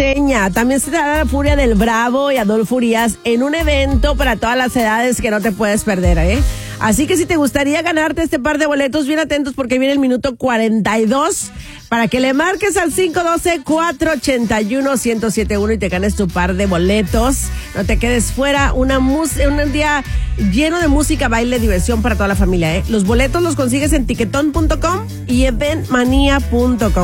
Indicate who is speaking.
Speaker 1: Norteña. También se dará la Furia del Bravo y Adolfo Urias en un evento para todas las edades que no te puedes perder, ¿eh? Así que si te gustaría ganarte este par de boletos, bien atentos porque viene el minuto 42 para que le marques al 512-481-1071 y te ganes tu par de boletos. No te quedes fuera. Un día lleno de música, baile, diversión para toda la familia, ¿eh? Los boletos los consigues en tiquetón.com y eventmania.com.